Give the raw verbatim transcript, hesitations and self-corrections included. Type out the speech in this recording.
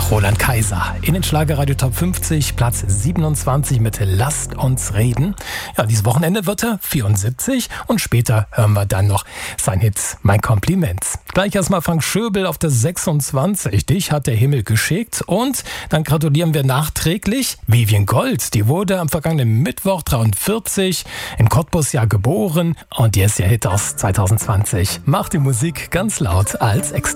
Roland Kaiser in den Schlagerradio Top fünfzig, Platz siebenundzwanzig mit Lasst uns reden. Ja, dieses Wochenende wird er vierundsiebzig und später hören wir dann noch sein Hit Mein Kompliment. Gleich erstmal Frank Schöbel auf der sechsundzwanzig. Dich hat der Himmel geschickt. Und dann gratulieren wir nachträglich Vivien Gold. Die wurde am vergangenen Mittwoch dreiundvierzig in Cottbus ja geboren und die ist ihr Hit aus zwanzig zwanzig. Macht die Musik ganz laut als Extra.